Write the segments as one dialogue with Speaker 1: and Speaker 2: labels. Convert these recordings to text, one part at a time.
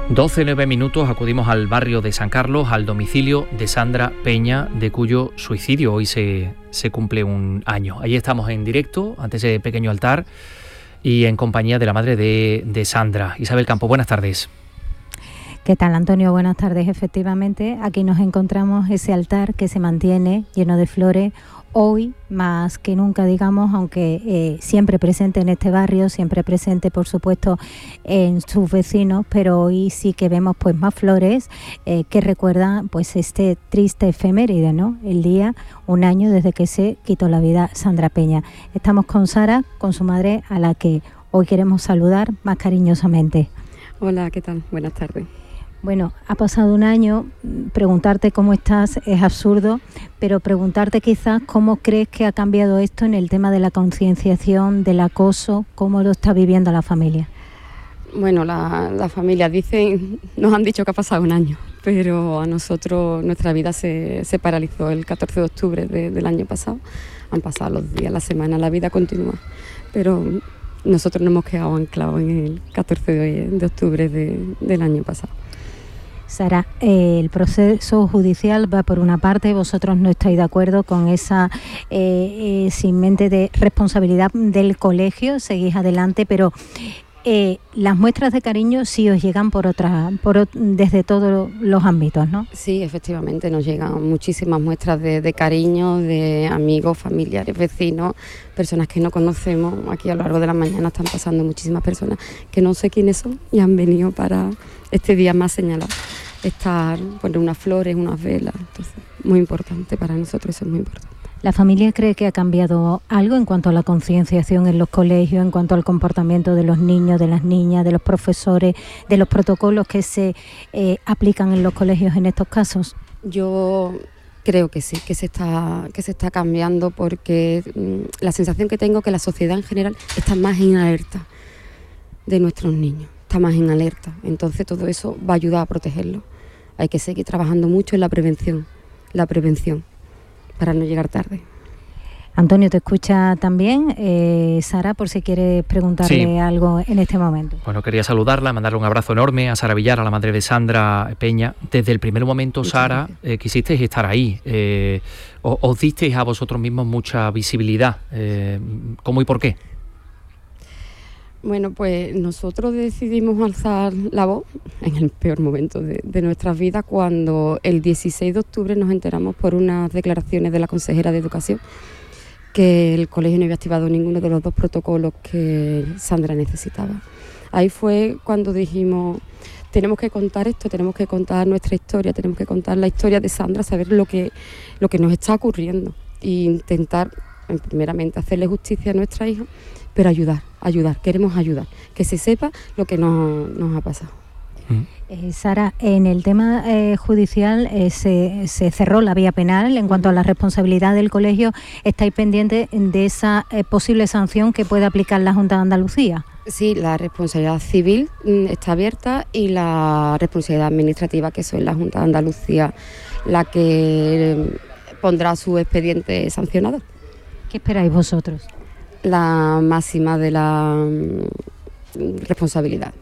Speaker 1: 12:09 acudimos al barrio de San Carlos, al domicilio de Sandra Peña, de cuyo suicidio hoy se cumple un año. Allí estamos en directo, ante ese pequeño altar, y en compañía de la madre de Sandra. Isabel Campo, buenas tardes.
Speaker 2: ¿Qué tal, Antonio? Buenas tardes. Efectivamente, aquí nos encontramos ese altar que se mantiene lleno de flores, hoy más que nunca, digamos, aunque siempre presente en este barrio, siempre presente, por supuesto, en sus vecinos, pero hoy sí que vemos pues más flores que recuerdan pues este triste efeméride, ¿no? El día, un año desde que se quitó la vida Sandra Peña. Estamos con Sara, con su madre, a la que hoy queremos saludar más cariñosamente.
Speaker 3: Hola, ¿qué tal? Buenas tardes.
Speaker 2: Bueno, ha pasado un año, preguntarte cómo estás es absurdo, pero preguntarte quizás cómo crees que ha cambiado esto en el tema de la concienciación, del acoso, cómo lo está viviendo la familia.
Speaker 3: Bueno, la familia nos han dicho que ha pasado un año, pero a nosotros nuestra vida se paralizó el 14 de octubre del año pasado. Han pasado los días, la semana, la vida continúa, pero nosotros nos hemos quedado anclados en el 14 de octubre del año pasado.
Speaker 2: Sara, el proceso judicial va por una parte, vosotros no estáis de acuerdo con esa sin mente de responsabilidad del colegio, seguís adelante, pero las muestras de cariño sí os llegan desde todos los ámbitos, ¿no?
Speaker 3: Sí, efectivamente, nos llegan muchísimas muestras de cariño, de amigos, familiares, vecinos, personas que no conocemos. Aquí a lo largo de la mañana están pasando muchísimas personas que no sé quiénes son y han venido para este día más señalado. Poner unas flores, unas velas, entonces muy importante para nosotros, eso es muy importante.
Speaker 2: ¿La familia cree que ha cambiado algo en cuanto a la concienciación en los colegios, en cuanto al comportamiento de los niños, de las niñas, de los profesores, de los protocolos que se aplican en los colegios en estos casos?
Speaker 3: Yo creo que sí, que se está cambiando, porque la sensación que tengo es que la sociedad en general está más en alerta de nuestros niños, está más en alerta, entonces todo eso va a ayudar a protegerlos. Hay que seguir trabajando mucho en la prevención, para no llegar tarde.
Speaker 2: Antonio, te escucha también Sara, por si quieres preguntarle algo en este momento.
Speaker 1: Bueno, quería saludarla, mandarle un abrazo enorme a Sara Villar, a la madre de Sandra Peña. Desde el primer momento, Sara, quisisteis estar ahí. Os disteis a vosotros mismos mucha visibilidad. ¿Cómo y por qué?
Speaker 3: Bueno, pues nosotros decidimos alzar la voz en el peor momento de nuestras vidas, cuando el 16 de octubre nos enteramos por unas declaraciones de la consejera de Educación que el colegio no había activado ninguno de los 2 protocolos que Sandra necesitaba. Ahí fue cuando dijimos, tenemos que contar esto, tenemos que contar nuestra historia, tenemos que contar la historia de Sandra, saber lo que nos está ocurriendo e intentar, primeramente, hacerle justicia a nuestra hija, pero ayudar, queremos ayudar, que se sepa lo que nos ha pasado.
Speaker 2: Sara, en el tema judicial se cerró la vía penal. En cuanto a la responsabilidad del colegio, ¿estáis pendientes de esa posible sanción que puede aplicar la Junta de Andalucía?
Speaker 3: Sí, la responsabilidad civil está abierta, y la responsabilidad administrativa, que eso es la Junta de Andalucía la que pondrá su expediente sancionador.
Speaker 2: ¿Qué esperáis vosotros?
Speaker 3: La máxima de la responsabilidad,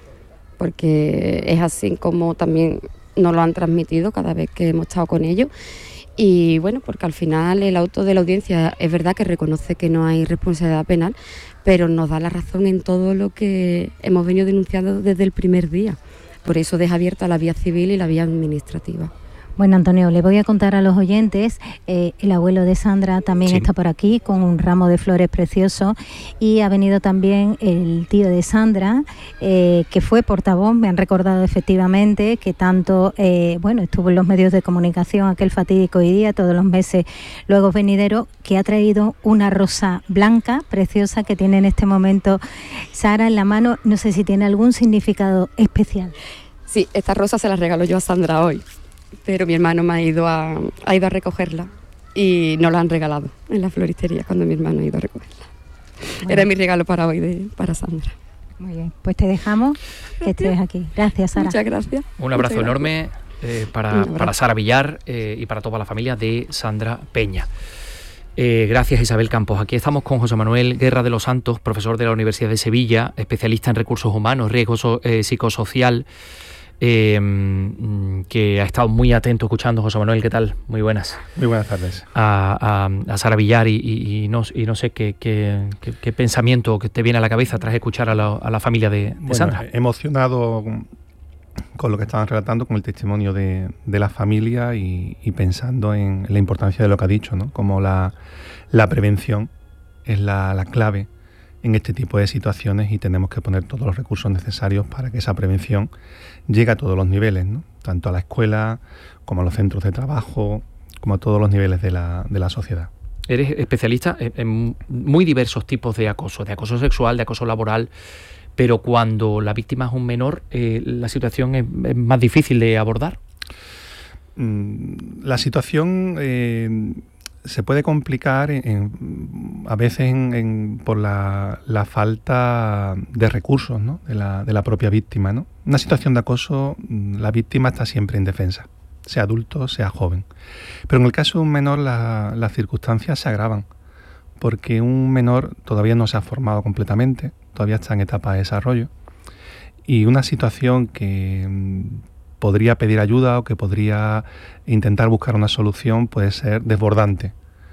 Speaker 3: porque es así como también nos lo han transmitido cada vez que hemos estado con ellos. Y bueno, porque al final el auto de la audiencia es verdad que reconoce que no hay responsabilidad penal, pero nos da la razón en todo lo que hemos venido denunciando desde el primer día. Por eso deja abierta la vía civil y la vía administrativa.
Speaker 2: Bueno, Antonio, le voy a contar a los oyentes, el abuelo de Sandra también está por aquí con un ramo de flores precioso, y ha venido también el tío de Sandra, que fue portavoz, me han recordado efectivamente, que tanto estuvo en los medios de comunicación aquel fatídico día, todos los meses luego venidero, que ha traído una rosa blanca preciosa que tiene en este momento Sara en la mano. No sé si tiene algún significado especial.
Speaker 3: Sí, esta rosa se la regaló yo a Sandra hoy, pero mi hermano me ha ido a recogerla y nos la han regalado en la floristería cuando mi hermano ha ido a recogerla. Bueno. Era mi regalo para hoy, para Sandra.
Speaker 2: Muy bien, pues te dejamos que estés aquí. Gracias, Sara.
Speaker 3: Muchas gracias.
Speaker 1: Un abrazo enorme para Sara Villar y para toda la familia de Sandra Peña. Gracias, Isabel Campos. Aquí estamos con José Manuel Guerra de los Santos, profesor de la Universidad de Sevilla, especialista en recursos humanos, riesgo psicosocial, que ha estado muy atento escuchando. José Manuel, ¿qué tal? Muy buenas.
Speaker 4: Muy buenas tardes.
Speaker 1: A Sara Villar y no sé qué pensamiento que te viene a la cabeza tras escuchar a la familia de Sandra.
Speaker 4: Emocionado con lo que estaban relatando, con el testimonio de la familia y pensando en la importancia de lo que ha dicho, ¿no? Como la prevención es la clave en este tipo de situaciones y tenemos que poner todos los recursos necesarios para que esa prevención llegue a todos los niveles, ¿no? Tanto a la escuela como a los centros de trabajo, como a todos los niveles de la sociedad.
Speaker 1: Eres especialista en muy diversos tipos de acoso sexual, de acoso laboral, pero cuando la víctima es un menor, la situación es más difícil de abordar.
Speaker 4: La situación se puede complicar a veces por la falta de recursos, ¿no? de la propia víctima, ¿no? Una situación de acoso, la víctima está siempre indefensa, sea adulto, sea joven. Pero en el caso de un menor las circunstancias se agravan, porque un menor todavía no se ha formado completamente, todavía está en etapa de desarrollo, y una situación que podría pedir ayuda o que podría intentar buscar una solución puede ser desbordante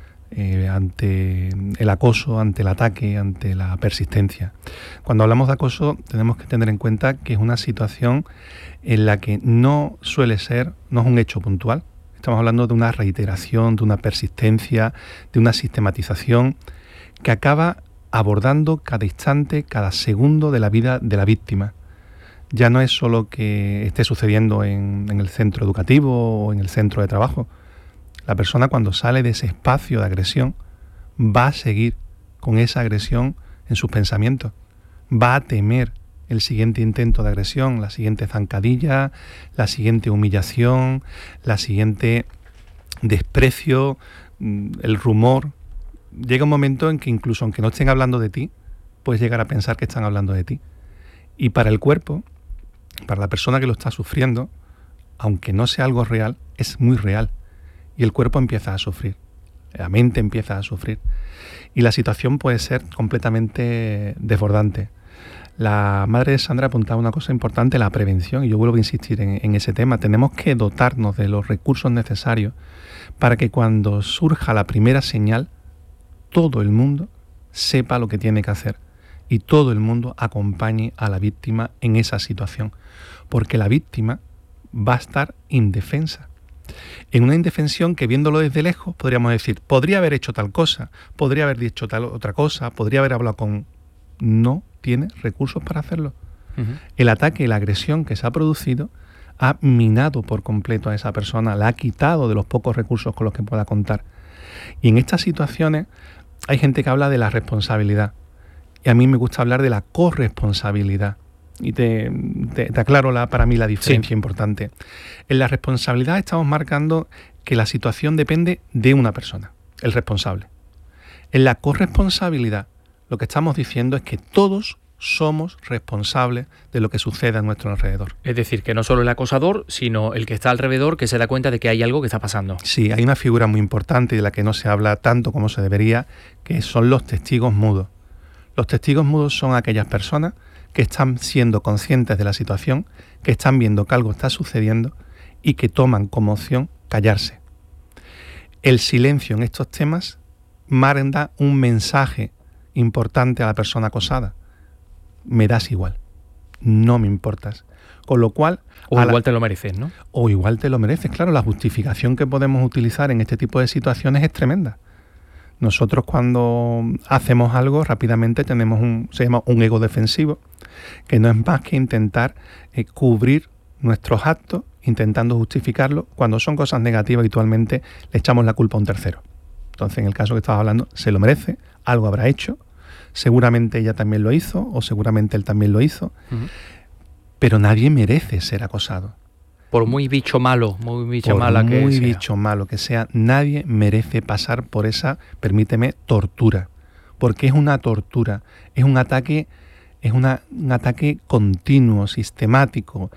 Speaker 4: ante el acoso, ante el ataque, ante la persistencia. Cuando hablamos de acoso tenemos que tener en cuenta que es una situación en la que no es un hecho puntual. Estamos hablando de una reiteración, de una persistencia, de una sistematización que acaba abordando cada instante, cada segundo de la vida de la víctima. Ya no es solo que esté sucediendo en el centro educativo o en el centro de trabajo. La persona, cuando sale de ese espacio de agresión, va a seguir con esa agresión en sus pensamientos. Va a temer el siguiente intento de agresión, la siguiente zancadilla, la siguiente humillación, la siguiente desprecio, el rumor. Llega un momento en que incluso aunque no estén hablando de ti, puedes llegar a pensar que están hablando de ti. Y para el cuerpo, para la persona que lo está sufriendo, aunque no sea algo real, es muy real. Y el cuerpo empieza a sufrir, la mente empieza a sufrir. Y la situación puede ser completamente desbordante. La madre de Sandra apuntaba una cosa importante, la prevención, y yo vuelvo a insistir en ese tema. Tenemos que dotarnos de los recursos necesarios para que cuando surja la primera señal, todo el mundo sepa lo que tiene que hacer y todo el mundo acompañe a la víctima en esa situación, porque la víctima va a estar indefensa. En una indefensión que, viéndolo desde lejos, podríamos decir, podría haber hecho tal cosa, podría haber dicho tal otra cosa, podría haber hablado con... No tiene recursos para hacerlo. Uh-huh. El ataque y la agresión que se ha producido ha minado por completo a esa persona, la ha quitado de los pocos recursos con los que pueda contar. Y en estas situaciones hay gente que habla de la responsabilidad. Y a mí me gusta hablar de la corresponsabilidad. Y te aclaro para mí la diferencia importante. En la responsabilidad estamos marcando que la situación depende de una persona, el responsable. En la corresponsabilidad lo que estamos diciendo es que todos somos responsables de lo que sucede a nuestro alrededor.
Speaker 1: Es decir, que no solo el acosador, sino el que está alrededor, que se da cuenta de que hay algo que está pasando.
Speaker 4: Sí, hay una figura muy importante de la que no se habla tanto como se debería, que son los testigos mudos. Los testigos mudos son aquellas personas que están siendo conscientes de la situación, que están viendo que algo está sucediendo y que toman como opción callarse. El silencio en estos temas manda un mensaje importante a la persona acosada. Me das igual, no me importas. Con lo cual...
Speaker 1: O igual te lo mereces, ¿no?
Speaker 4: O igual te lo mereces, claro. La justificación que podemos utilizar en este tipo de situaciones es tremenda. Nosotros cuando hacemos algo rápidamente se llama un ego defensivo, que no es más que intentar cubrir nuestros actos, intentando justificarlo. Cuando son cosas negativas, habitualmente le echamos la culpa a un tercero. Entonces, en el caso que estabas hablando, se lo merece, algo habrá hecho, seguramente ella también lo hizo, o seguramente él también lo hizo, uh-huh. Pero nadie merece ser acosado.
Speaker 1: Por muy bicho malo, muy bicho mala que sea. Por
Speaker 4: muy bicho malo que sea, nadie merece pasar por esa, permíteme, tortura. Porque es una tortura, es un ataque es un ataque continuo, sistemático,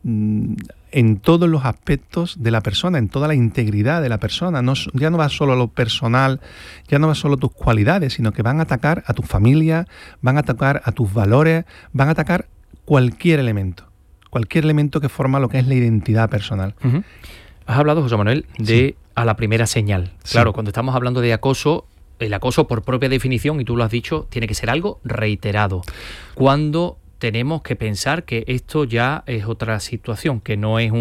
Speaker 4: en todos los aspectos de la persona, en toda la integridad de la persona. Ya no va solo a lo personal, ya no va solo a tus cualidades, sino que van a atacar a tu familia, van a atacar a tus valores, van a atacar cualquier elemento que forma lo que es la identidad personal.
Speaker 1: Uh-huh. Has hablado, José Manuel, de a la primera señal.
Speaker 4: Sí.
Speaker 1: Claro, cuando estamos hablando de acoso, el acoso por propia definición, y tú lo has dicho, tiene que ser algo reiterado. Cuando tenemos que pensar que esto ya es otra situación, que no es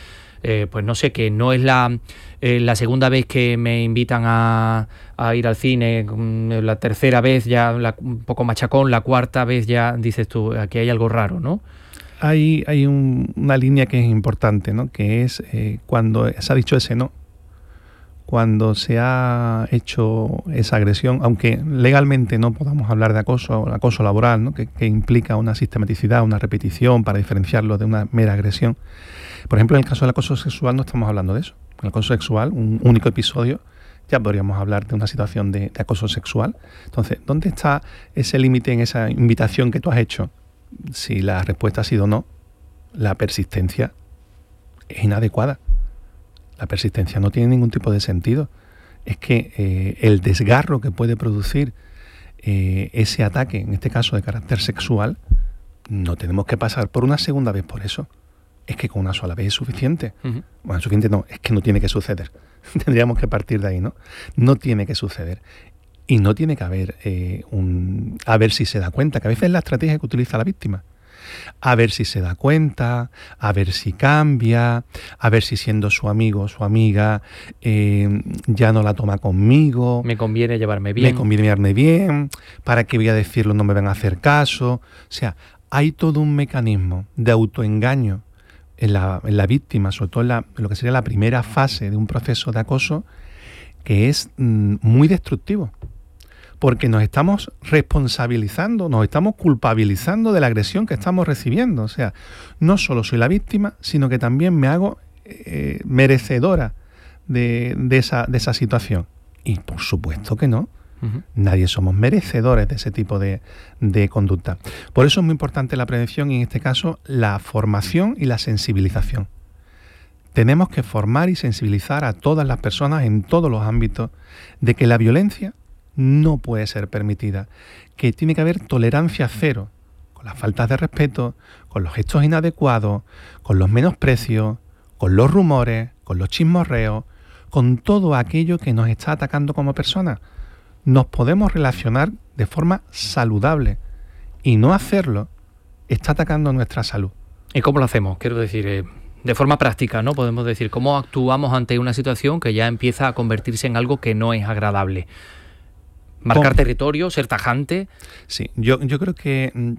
Speaker 1: que no es la segunda vez que me invitan a ir al cine, la tercera vez ya un poco machacón, la cuarta vez ya dices tú, aquí hay algo raro, ¿no?
Speaker 4: Hay una línea que es importante, ¿no? Que es cuando se ha dicho ese no, cuando se ha hecho esa agresión, aunque legalmente no podamos hablar de acoso laboral, ¿no? que implica una sistematicidad, una repetición para diferenciarlo de una mera agresión. Por ejemplo, en el caso del acoso sexual no estamos hablando de eso. En el acoso sexual, un único episodio, ya podríamos hablar de una situación de acoso sexual. Entonces, ¿dónde está ese límite en esa invitación que tú has hecho? Si la respuesta ha sido no, la persistencia es inadecuada. La persistencia no tiene ningún tipo de sentido. Es que el desgarro que puede producir ese ataque, en este caso de carácter sexual, no tenemos que pasar por una segunda vez por eso. Es que con una sola vez es suficiente. Uh-huh. Bueno, suficiente no, es que no tiene que suceder. Tendríamos que partir de ahí, ¿no? No tiene que suceder. Y no tiene que haber a ver si se da cuenta, que a veces es la estrategia que utiliza la víctima. A ver si se da cuenta, a ver si cambia, a ver si siendo su amigo o su amiga ya no la toma conmigo.
Speaker 1: Me conviene llevarme bien.
Speaker 4: Me conviene llevarme bien, ¿para qué voy a decirlo? No me van a hacer caso. O sea, hay todo un mecanismo de autoengaño en la víctima, sobre todo en lo que sería la primera fase de un proceso de acoso, que es muy destructivo. Porque nos estamos responsabilizando, nos estamos culpabilizando de la agresión que estamos recibiendo. O sea, no solo soy la víctima, sino que también me hago merecedora de esa situación. Y por supuesto que no. Uh-huh. Nadie somos merecedores de ese tipo de conducta. Por eso es muy importante la prevención y en este caso la formación y la sensibilización. Tenemos que formar y sensibilizar a todas las personas en todos los ámbitos de que la violencia no puede ser permitida, que tiene que haber tolerancia cero con las faltas de respeto, con los gestos inadecuados, con los menosprecios, con los rumores, con los chismorreos, con todo aquello que nos está atacando como personas. Nos podemos relacionar de forma saludable y no hacerlo está atacando nuestra salud.
Speaker 1: ¿Y cómo lo hacemos? Quiero decir, de forma práctica, ¿no? Podemos decir, ¿cómo actuamos ante una situación que ya empieza a convertirse en algo que no es agradable? Marcar territorio, ser tajante.
Speaker 4: Sí, yo creo que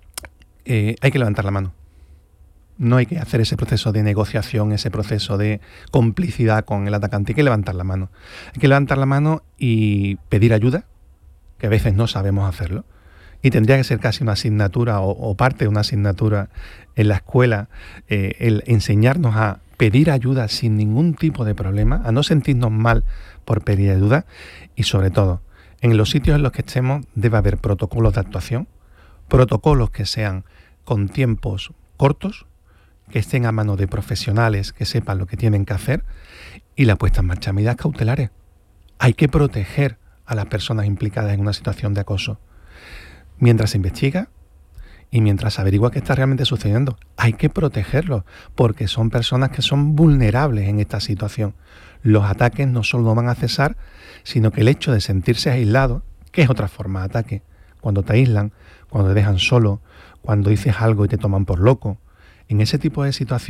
Speaker 4: hay que levantar la mano. No hay que hacer ese proceso de negociación, ese proceso de complicidad con el atacante. Hay que levantar la mano. Hay que levantar la mano y pedir ayuda, que a veces no sabemos hacerlo. Y tendría que ser casi una asignatura o parte de una asignatura en la escuela, el enseñarnos a pedir ayuda sin ningún tipo de problema, a no sentirnos mal por pedir ayuda y sobre todo, en los sitios en los que estemos debe haber protocolos de actuación, protocolos que sean con tiempos cortos, que estén a mano de profesionales que sepan lo que tienen que hacer y la puesta en marcha de medidas cautelares. Hay que proteger a las personas implicadas en una situación de acoso. Mientras se investiga y mientras se averigua qué está realmente sucediendo, hay que protegerlos porque son personas que son vulnerables en esta situación. Los ataques no solo no van a cesar, sino que el hecho de sentirse aislado, que es otra forma de ataque, cuando te aíslan, cuando te dejan solo, cuando dices algo y te toman por loco, en ese tipo de situaciones